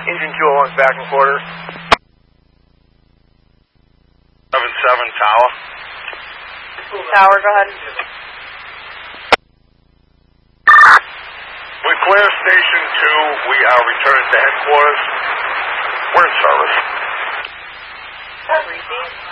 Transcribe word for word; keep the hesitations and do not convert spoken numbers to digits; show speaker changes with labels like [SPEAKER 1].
[SPEAKER 1] Engine two oh one's back in quarters.
[SPEAKER 2] seven seven Tower.
[SPEAKER 3] Tower, go ahead.
[SPEAKER 2] We clear Station two. We are returning to headquarters. We're in service.
[SPEAKER 3] Repeat.